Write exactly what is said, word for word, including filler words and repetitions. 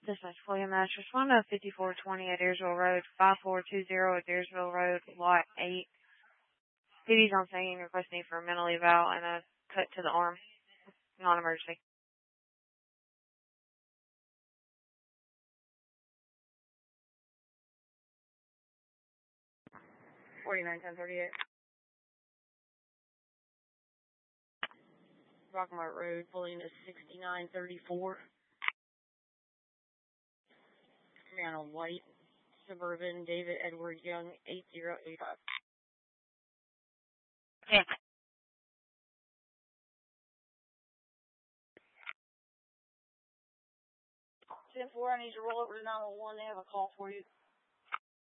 Dispatch William Nash. Respond to fifty-four twenty at Airsville Road, five four two zero at Airsville Road, Lot eight. P D's on scene requesting for a mental eval and a cut to the arm. Non-emergency. forty-nine ten thirty-eight. Rockmart Road, pulling to sixty-nine thirty-four. Man on white, Suburban, David Edward Young, eight zero eight five. Yeah. ten four, I need to roll over to nine one one. They have a call for you.